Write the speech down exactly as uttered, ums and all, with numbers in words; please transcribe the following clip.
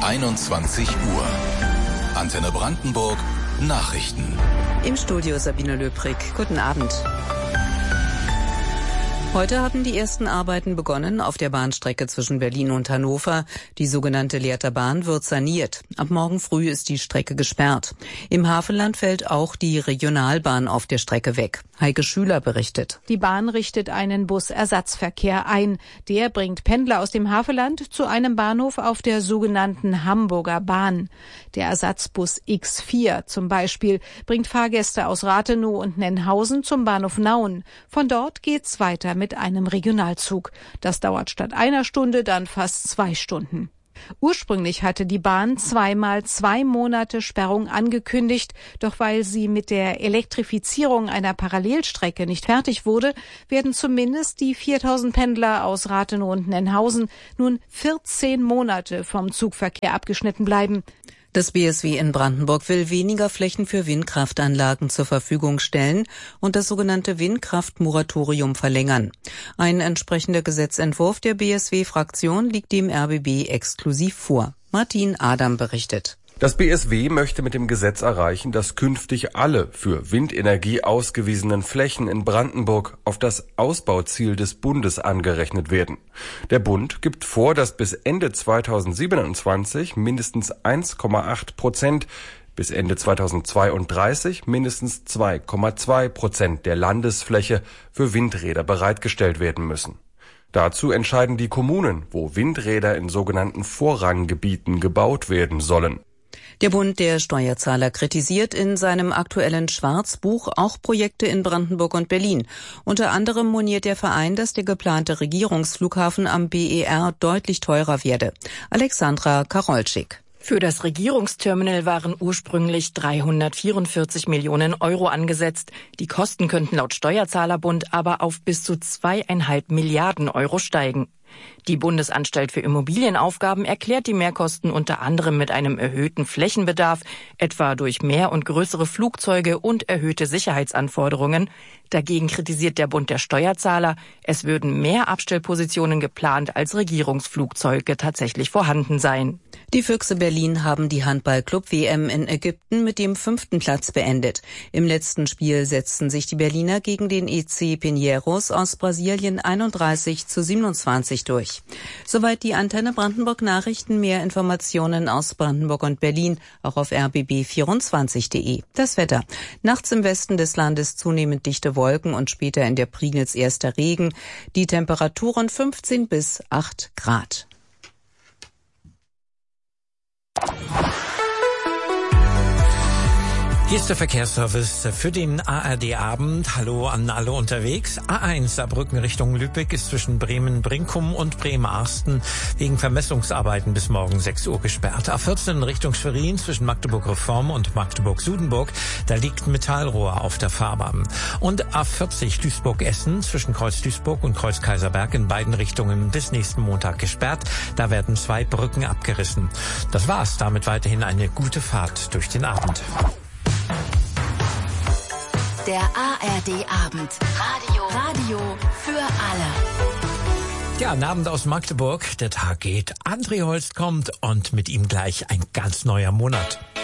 einundzwanzig Uhr. Antenne Brandenburg, Nachrichten. Im Studio Sabine Löbrig. Guten Abend. Heute haben die ersten Arbeiten begonnen auf der Bahnstrecke zwischen Berlin und Hannover. Die sogenannte Lehrter Bahn wird saniert. Ab morgen früh ist die Strecke gesperrt. Im Havelland fällt auch die Regionalbahn auf der Strecke weg. Heike Schüler berichtet. Die Bahn richtet einen Busersatzverkehr ein. Der bringt Pendler aus dem Havelland zu einem Bahnhof auf der sogenannten Hamburger Bahn. Der Ersatzbus X vier zum Beispiel bringt Fahrgäste aus Rathenow und Nennhausen zum Bahnhof Nauen. Von dort geht's weiter mit mit einem Regionalzug. Das dauert statt einer Stunde dann fast zwei Stunden. Ursprünglich hatte die Bahn zweimal zwei Monate Sperrung angekündigt, doch weil sie mit der Elektrifizierung einer Parallelstrecke nicht fertig wurde, werden zumindest die viertausend Pendler aus Rathenow und Nennhausen nun vierzehn Monate vom Zugverkehr abgeschnitten bleiben. Das B S W in Brandenburg will weniger Flächen für Windkraftanlagen zur Verfügung stellen und das sogenannte Windkraftmoratorium verlängern. Ein entsprechender Gesetzentwurf der B S W-Fraktion liegt dem R B B exklusiv vor. Martin Adam berichtet. Das B S W möchte mit dem Gesetz erreichen, dass künftig alle für Windenergie ausgewiesenen Flächen in Brandenburg auf das Ausbauziel des Bundes angerechnet werden. Der Bund gibt vor, dass bis Ende zweitausendsiebenundzwanzig mindestens eins Komma acht Prozent, bis Ende zweitausendzweiunddreißig mindestens zwei Komma zwei Prozent der Landesfläche für Windräder bereitgestellt werden müssen. Dazu entscheiden die Kommunen, wo Windräder in sogenannten Vorranggebieten gebaut werden sollen. Der Bund der Steuerzahler kritisiert in seinem aktuellen Schwarzbuch auch Projekte in Brandenburg und Berlin. Unter anderem moniert der Verein, dass der geplante Regierungsflughafen am B E R deutlich teurer werde. Alexandra Karolczyk. Für das Regierungsterminal waren ursprünglich dreihundertvierundvierzig Millionen Euro angesetzt. Die Kosten könnten laut Steuerzahlerbund aber auf bis zu zweieinhalb Milliarden Euro steigen. Die Bundesanstalt für Immobilienaufgaben erklärt die Mehrkosten unter anderem mit einem erhöhten Flächenbedarf, etwa durch mehr und größere Flugzeuge und erhöhte Sicherheitsanforderungen. Dagegen kritisiert der Bund der Steuerzahler, es würden mehr Abstellpositionen geplant, als Regierungsflugzeuge tatsächlich vorhanden seien. Die Füchse Berlin haben die Handball-Club-W M in Ägypten mit dem fünften Platz beendet. Im letzten Spiel setzten sich die Berliner gegen den E C Pinheiros aus Brasilien einunddreißig zu siebenundzwanzig durch. Soweit die Antenne Brandenburg Nachrichten. Mehr Informationen aus Brandenburg und Berlin auch auf r b b vierundzwanzig punkt de. Das Wetter. Nachts im Westen des Landes zunehmend dichte Wolken und später in der Prignitz erster Regen. Die Temperaturen fünfzehn bis acht Grad. Hier ist der Verkehrsservice für den A R D-Abend. Hallo an alle unterwegs. A eins Saarbrücken Richtung Lübeck ist zwischen Bremen-Brinkum und Bremen-Arsten wegen Vermessungsarbeiten bis morgen sechs Uhr gesperrt. A vierzehn Richtung Schwerin zwischen Magdeburg-Reform und Magdeburg-Sudenburg. Da liegt Metallrohr auf der Fahrbahn. Und A vierzig Duisburg-Essen zwischen Kreuz Duisburg und Kreuz Kaiserberg in beiden Richtungen bis nächsten Montag gesperrt. Da werden zwei Brücken abgerissen. Das war's. Damit weiterhin eine gute Fahrt durch den Abend. Der A R D-Abend. Radio. Radio für alle. Ja, ein Abend aus Magdeburg. Der Tag geht. André Holst kommt und mit ihm gleich ein ganz neuer Monat.